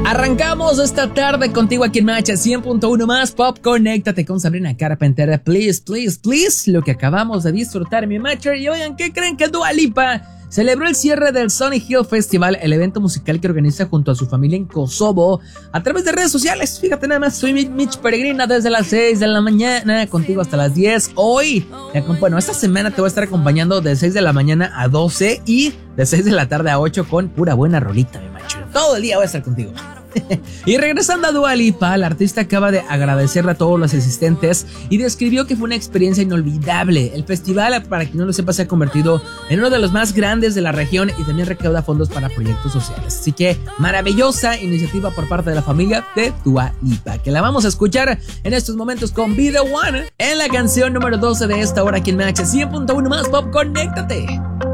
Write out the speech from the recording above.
Arrancamos esta tarde contigo aquí en Match 100.1 más Pop. Conéctate con Sabrina Carpenter, please, please, please. Lo que acabamos de disfrutar, mi Matcher. Y oigan, ¿qué creen? Que Dua Lipa celebró el cierre del Sony Hill Festival, el evento musical que organiza junto a su familia en Kosovo, a través de redes sociales. Fíjate nada más, soy Mitch Peregrina desde las 6 de la mañana, contigo hasta las 10. Hoy, bueno, esta semana te voy a estar acompañando de 6 de la mañana a 12 y de 6 de la tarde a 8 con pura buena rolita, mi Matcher. Todo el día voy a estar contigo. Y regresando a Dua Lipa, la artista acaba de agradecerle a todos los asistentes y describió que fue una experiencia inolvidable. El festival, para quien no lo sepa, se ha convertido en uno de los más grandes de la región y también recauda fondos para proyectos sociales. Así que maravillosa iniciativa por parte de la familia de Dua Lipa, que la vamos a escuchar en estos momentos con Be The One en la canción número 12 de esta hora aquí en Match 100.1 más Pop. Conéctate.